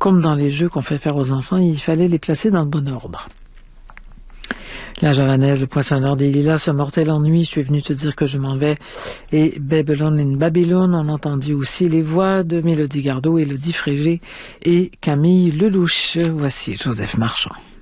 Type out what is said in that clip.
comme dans les jeux qu'on fait faire aux enfants, il fallait les placer dans le bon ordre. La javanaise, le poinçonneur des lilas, ce mortel ennui, je suis venu te dire que je m'en vais. Et Babylone in Babylone, on entendit aussi les voix de Mélodie Gardot, Élodie Frégé et Camille Lelouch. Voici Joseph Marchand.